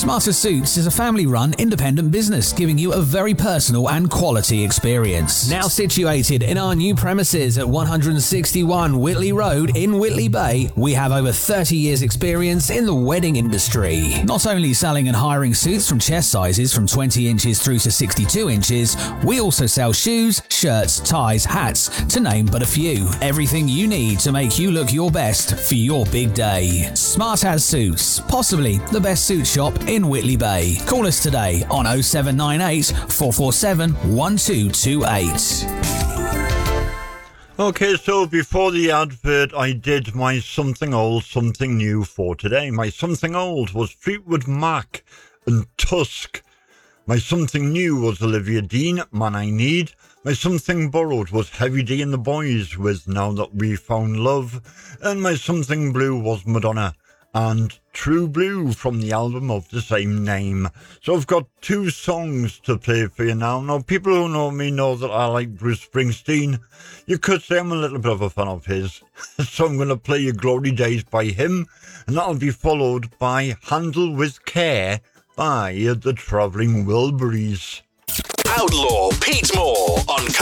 Smarter Suits is a family-run independent business giving you a very personal and quality experience. Now situated in our new premises at 161 Whitley Road in Whitley Bay, we have over 30 years experience in the wedding industry. Not only selling and hiring suits from chest sizes from 20 inches through to 62 inches, we also sell shoes, shirts, ties, hats, to name but a few. Everything you need to make you look your best for your big day. Smart As Suits, possibly the best suit shop in Whitley Bay. Call us today on 0798 447 1228. Okay, so before the advert, I did my something old, something new for today. My something old was Fleetwood Mac and Tusk. My something new was Olivia Dean, Man I Need. My something borrowed was Heavy D and the Boys with Now That We Found Love. And my something blue was Madonna and True Blue from the album of the same name. So I've got two songs to play for you now. Now, people who know me know that I like Bruce Springsteen. You could say I'm a little bit of a fan of his. So I'm going to play you Glory Days by him, and that'll be followed by Handle With Care by the Travelling Wilburys. Outlaw Pete Moore on